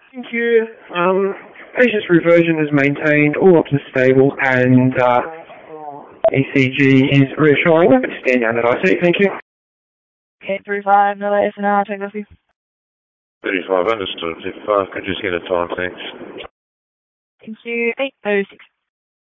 Thank you. Patient's reversion is maintained, all up to stable, and ECG is reassuring. Stand down at IC, thank you. Okay, 35, no later for now, take with you. 35, understood. If I could just get a time, thanks. Thank you, 8:06.